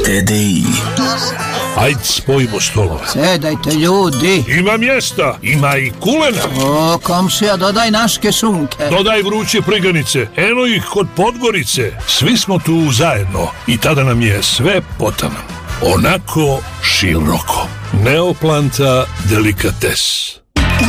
TDI. Ajde, spojimo stolove. Sedajte, ljudi. Ima mjesta, ima i kulena. O, komšija, dodaj naške šunke. Dodaj vruće priganice, eno ih kod Podgorice. Svi smo tu zajedno i tada nam je sve potaman. Onako široko. Neoplanta delikates.